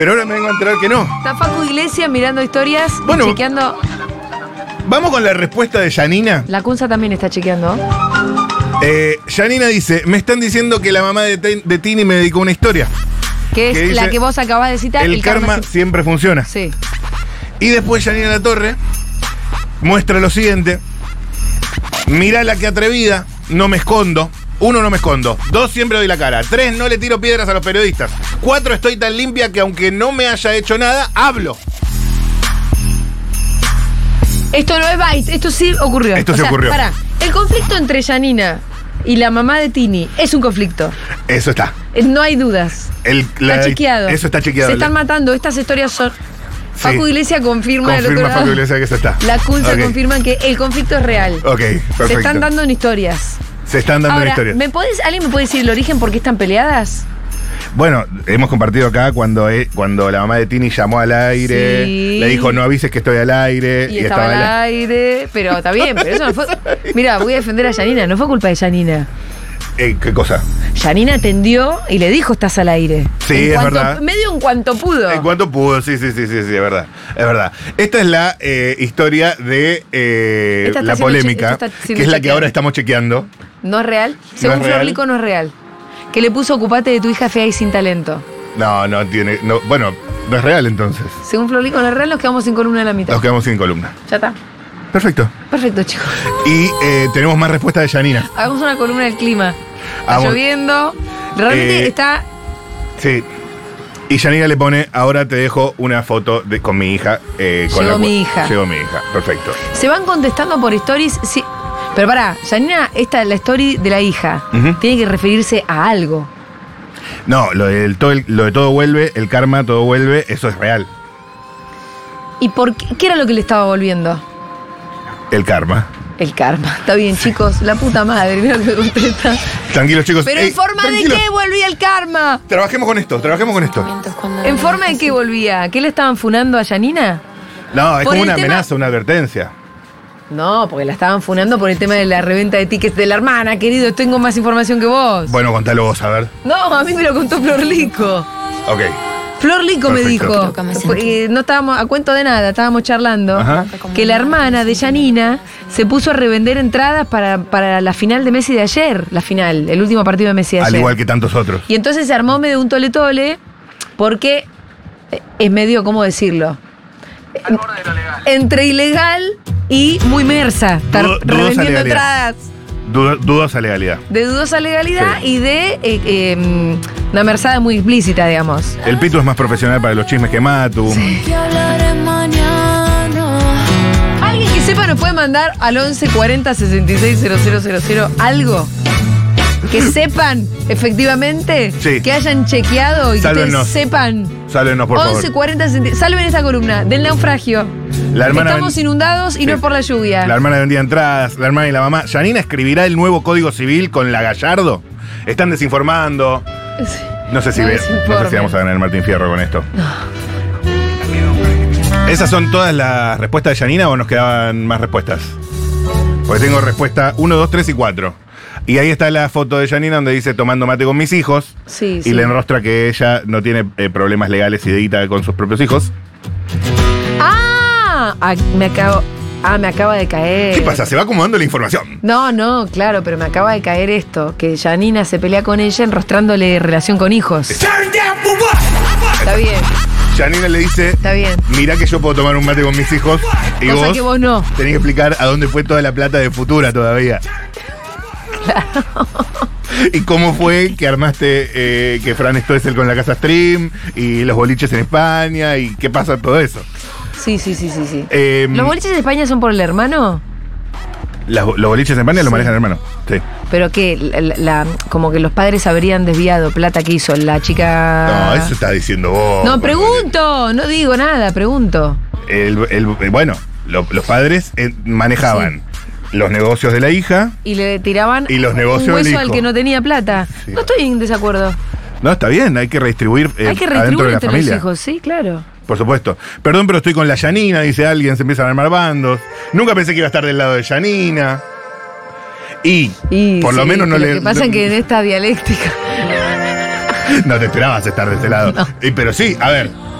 Pero ahora me vengo a enterar que no. Está Facu Iglesias mirando historias Bueno. y chequeando. Vamos con la respuesta de Yanina. La Kunza también está chequeando. Yanina dice, me están diciendo que la mamá de Tini me dedicó una historia. Que es que dice, la que vos acabás de citar. El karma siempre funciona. Sí. Y después Yanina Latorre muestra lo siguiente. Mirá la que atrevida, no me escondo. 1, no me escondo. 2, siempre doy la cara. 3, no le tiro piedras a los periodistas. 4, estoy tan limpia que aunque no me haya hecho nada, hablo. Esto no es Vice, esto sí ocurrió. Esto sí ocurrió. Pará, el conflicto entre Yanina y la mamá de Tini es un conflicto. Eso está. No hay dudas. Está chequeado. Eso está chequeado. Se están matando. Estas historias son... Facu Iglesias confirma del otro lado. Facu Iglesias que eso está. La Kunza Ok. confirma que el conflicto es real. Ok, perfecto. Se están dando en historias. Se están dando en Ahora, historias. ¿alguien me puede decir el origen por qué están peleadas? Bueno, hemos compartido acá cuando la mamá de Tini llamó al aire, Sí. le dijo no avises que estoy al aire. Y estaba al aire, pero está bien, pero eso no fue... Mira, voy a defender a Yanina, no fue culpa de Yanina. ¿Qué cosa? Yanina atendió y le dijo estás al aire. Sí, es verdad. Medio en cuanto pudo. En cuanto pudo, sí, es verdad. Es verdad. Esta es la historia de Esta está la siendo polémica, esta está que siendo es la que chequeada. ahora estamos chequeando. ¿No es real? Según es Flor real. Lico no es real. Que le puso ocupate de tu hija fea y sin talento. No tiene. No, bueno, no es real entonces. Según Flor Lico no es real, nos quedamos sin columna en la mitad. Nos quedamos sin columna. Ya está. Perfecto. Perfecto, chicos. Y tenemos más respuestas de Yanina. Hagamos una columna del clima. Está Hagamos- lloviendo. Realmente está... Sí. Y Yanina le pone, ahora te dejo una foto con mi hija. Llegó mi hija. Llegó mi hija, perfecto. Se van contestando por stories. Sí. Pero pará, Yanina, la story de la hija. Ujú. Tiene que referirse a algo. No, lo de todo vuelve, el karma, todo vuelve, eso es real. ¿Y por qué? ¿Qué era lo que le estaba volviendo? El karma. El karma. Está bien, chicos. La puta madre. Mira lo que contesta. Tranquilos, chicos. Pero Ey, ¿en forma tranquilos. de qué volvía el karma? Trabajemos con esto. ¿En forma de qué volvía? ¿Qué le estaban funando a Yanina? No, es Por como el una tema- amenaza, una advertencia. No, porque la estaban funando por el tema de la reventa de tickets de la hermana, querido. Tengo más información que vos. Bueno, contalo vos, a ver. No, a mí me lo contó Flor Lico. Ok. Flor Lico me Perfecto. dijo, no estábamos a cuento de nada, estábamos charlando, Ajá. que la hermana de Yanina se puso a revender entradas para la final de Messi de ayer, el último partido de Messi de ayer. Al igual que tantos otros. Y entonces se armó medio un tole-tole, porque es medio, ¿cómo decirlo? Entre ilegal y muy mersa, estar Dudosa revendiendo legalidad. entradas. Dudosa legalidad. De dudosa legalidad Sí. y de una mersada muy explícita, digamos. El Pitu es más profesional para los chismes que Matu. ¿Alguien que sepa nos puede mandar al 11 40 66 000 algo? Que sepan, efectivamente, Sí. que hayan chequeado y que Sálvenos. ustedes sepan. Sálvenos, por 11 favor. 40 66. Salven esta columna del naufragio. La hermana Estamos inundados y Sí. no es por la lluvia. La hermana vendía entradas, la hermana y la mamá. ¿Yanina escribirá el nuevo Código Civil con la Gallardo? Están desinformando. No sé si, No no sé desinformen. si vamos a ganar el Martín Fierro con esto. ¿Esas son todas las respuestas de Yanina o nos quedaban más respuestas? Porque tengo respuesta 1, 2, 3 y 4. Y ahí está la foto de Yanina donde dice tomando mate con mis hijos. Sí, Y sí. le enrostra que ella no tiene problemas legales y de guita con sus propios hijos. Me acaba de caer. ¿Qué pasa? Se va acomodando la información. No, claro, pero me acaba de caer esto, que Yanina se pelea con ella enrostrándole relación con hijos. Está bien, Yanina le dice, está bien. mirá que yo puedo tomar un mate con mis hijos y Cosa que vos no. tenés que explicar a dónde fue toda la plata de Futura todavía. ¿Y cómo fue que armaste que Fran Stoessel con la Casa Stream y los boliches en España y qué pasa todo eso? Sí. Eh, ¿Los boliches de España son por el hermano? los boliches en España los Sí. maneja el hermano. Sí. Pero que como que los padres habrían desviado plata que hizo la chica. No, eso está diciendo vos. No, pregunto, no digo nada, pregunto. Bueno, los padres manejaban los negocios de la hija. Y le tiraban Y los negocios un del hueso hijo. al que no tenía plata. Sí. No estoy en desacuerdo. No, está bien, hay que redistribuir, Hay que adentro retribuir de la entre los familia. hijos, sí, claro. Por supuesto. Perdón, pero estoy con la Yanina, dice alguien, se empiezan a armar bandos. Nunca pensé que iba a estar del lado de Yanina. Y por lo sí, menos no lo le. que pasa es que en esta dialéctica. No te esperabas estar de este lado. No. Pero sí, a ver.